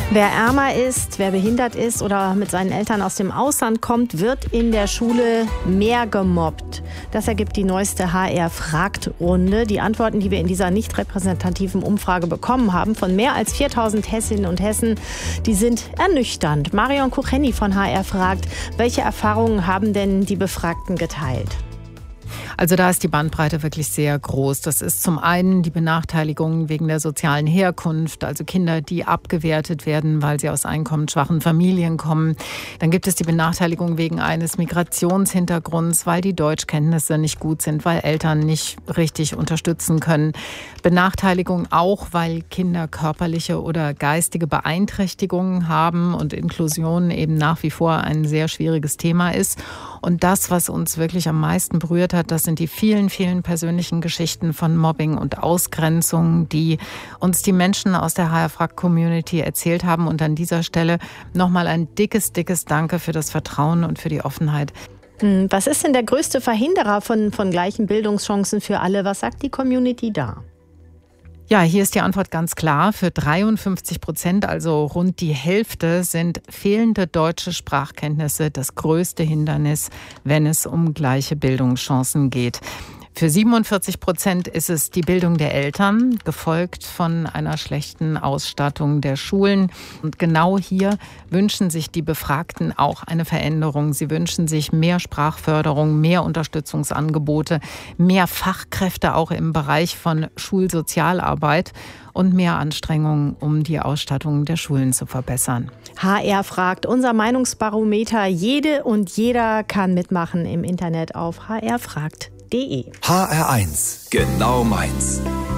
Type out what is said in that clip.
Wer ärmer ist, wer behindert ist oder mit seinen Eltern aus dem Ausland kommt, wird in der Schule mehr gemobbt. Das ergibt die neueste HR-Fragt-Runde. Die Antworten, die wir in dieser nicht repräsentativen Umfrage bekommen haben, von mehr als 4000 Hessinnen und Hessen, die sind ernüchternd. Marion Kucheni von HR fragt, welche Erfahrungen haben denn die Befragten geteilt? Also da ist die Bandbreite wirklich sehr groß. Das ist zum einen die Benachteiligung wegen der sozialen Herkunft, also Kinder, die abgewertet werden, weil sie aus einkommensschwachen Familien kommen. Dann gibt es die Benachteiligung wegen eines Migrationshintergrunds, weil die Deutschkenntnisse nicht gut sind, weil Eltern nicht richtig unterstützen können. Benachteiligung auch, weil Kinder körperliche oder geistige Beeinträchtigungen haben und Inklusion eben nach wie vor ein sehr schwieriges Thema ist. Und das, was uns wirklich am meisten berührt hat, das sind die vielen, vielen persönlichen Geschichten von Mobbing und Ausgrenzung, die uns die Menschen aus der HR-Fragt-Community erzählt haben. Und an dieser Stelle nochmal ein dickes, dickes Danke für das Vertrauen und für die Offenheit. Was ist denn der größte Verhinderer von gleichen Bildungschancen für alle? Was sagt die Community da? Ja, hier ist die Antwort ganz klar. Für 53%, also rund die Hälfte, sind fehlende deutsche Sprachkenntnisse das größte Hindernis, wenn es um gleiche Bildungschancen geht. Für 47% ist es die Bildung der Eltern, gefolgt von einer schlechten Ausstattung der Schulen. Und genau hier wünschen sich die Befragten auch eine Veränderung. Sie wünschen sich mehr Sprachförderung, mehr Unterstützungsangebote, mehr Fachkräfte auch im Bereich von Schulsozialarbeit und mehr Anstrengungen, um die Ausstattung der Schulen zu verbessern. HR fragt, unser Meinungsbarometer. Jede und jeder kann mitmachen im Internet auf hrfragt.de. HR1, genau meins.